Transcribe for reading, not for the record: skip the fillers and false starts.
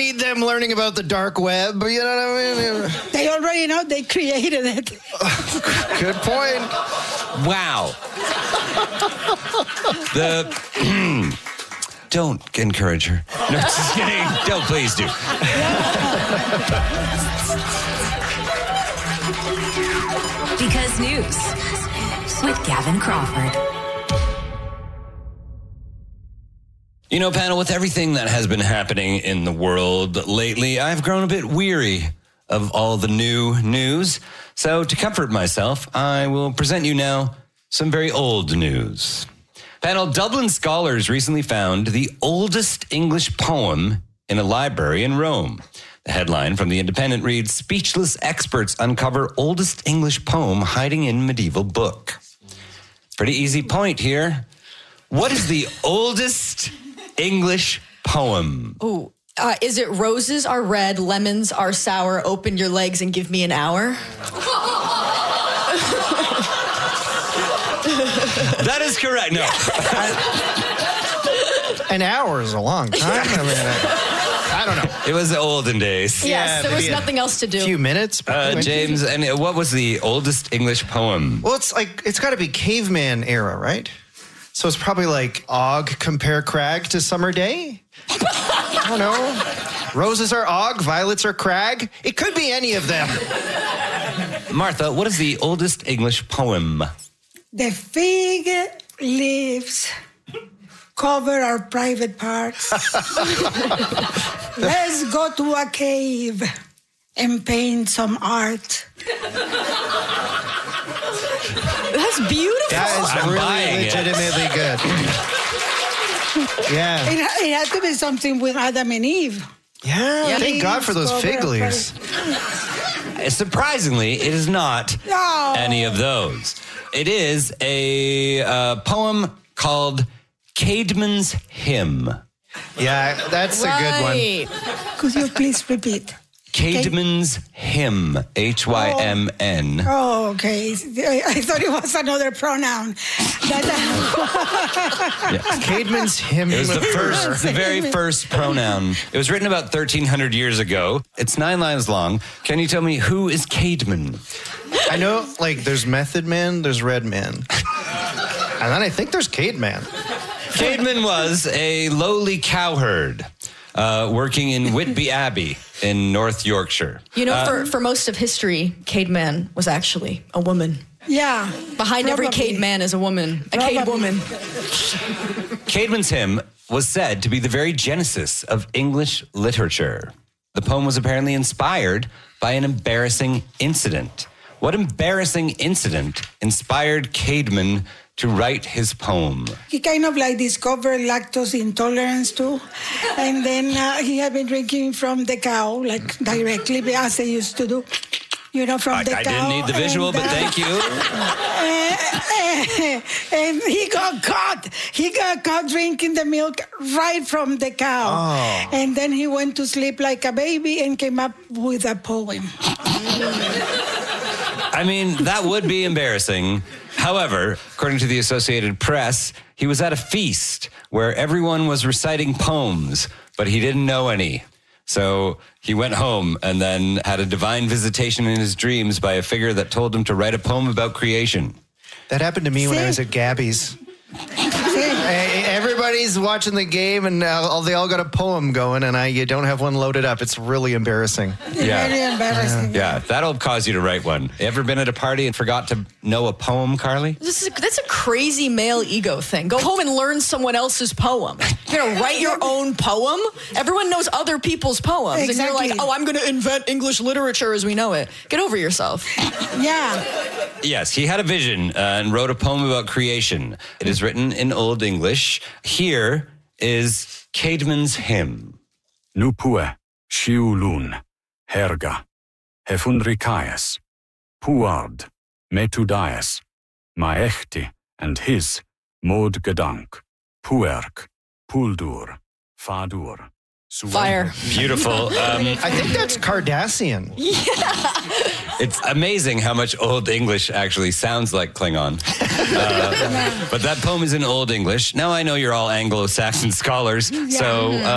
need them learning about the dark web. You know what I mean? They already know they created it. Good point. Wow. Don't encourage her. No, just kidding. Don't, please do. Because News with Gavin Crawford. You know, panel, with everything that has been happening in the world lately, I've grown a bit weary of all the new news. So to comfort myself, I will present you now some very old news. Panel, Dublin scholars recently found the oldest English poem in a library in Rome. The headline from The Independent reads, "Speechless experts uncover oldest English poem hiding in medieval book." Pretty easy point here. What is the oldest English poem? Ooh, is it roses are red, lemons are sour, open your legs and give me an hour? That is correct. No. An hour is a long time. I mean, I don't know. It was the olden days. Yes, there was maybe nothing else to do. A few minutes. James, and what was the oldest English poem? Well, it's got to be caveman era, right? So it's probably like Og, compare crag to summer day. I don't know. Roses are Og, violets are crag. It could be any of them. Martha, what is the oldest English poem? The fig leaves cover our private parts. Let's go to a cave and paint some art. That's beautiful. That is I'm really buying it. legitimately good. Yeah. It had to be something with Adam and Eve. Yeah. Thank God for those fig Cover our leaves. Surprisingly, it is not No. any of those. It is a poem called Caedmon's Hymn. Yeah, that's a good one. Right. Could you please repeat? Caedmon's Hymn, Hymn. Oh, okay. I thought it was another pronoun. Caedmon's Hymn. It was the very first pronoun. It was written about 1,300 years ago. It's 9 lines long. Can you tell me who is Caedmon? I know, like, there's Method Man, there's Red Man. And then I think there's Caedman. Caedmon was a lowly cowherd working in Whitby Abbey in North Yorkshire. You know, for most of history, Caedman was actually a woman. Yeah. Behind every probably. Caedman is a woman, a Caed Probably. woman. Caedmon's Hymn was said to be the very genesis of English literature. The poem was apparently inspired by an embarrassing incident. What embarrassing incident inspired Caedmon to write his poem? He kind of like discovered lactose intolerance too. And then he had been drinking from the cow, like directly, as they used to do. You know, from the cow. I didn't need the visual, but thank you. And he got caught. He got caught drinking the milk right from the cow. Oh. And then he went to sleep like a baby and came up with a poem. I mean, that would be embarrassing. However, according to the Associated Press, he was at a feast where everyone was reciting poems, but he didn't know any. So he went home and then had a divine visitation in his dreams by a figure that told him to write a poem about creation. That happened to me when I was at Gabby's. Everybody's watching the game and they all got a poem going and you don't have one loaded up. It's really embarrassing. Yeah. Very embarrassing. Yeah, that'll cause you to write one. Ever been at a party and forgot to know a poem, Carly? That's a crazy male ego thing. Go home and learn someone else's poem. You're going to write your own poem? Everyone knows other people's poems. Exactly. And you're like, oh, I'm going to invent English literature as we know it. Get over yourself. Yeah. Yes, he had a vision and wrote a poem about creation. It is written in Old English. Here is Caedmon's Hymn. Nupue, Shiulun, Herga, Hefundricaias, Puard, Metudias, Maechti, and his, Mod Gedank, Puerk, Puldur, Fadur. Fire. Beautiful. I think that's Cardassian. It's amazing how much Old English actually sounds like Klingon. But that poem is in Old English. Now I know you're all Anglo-Saxon scholars, so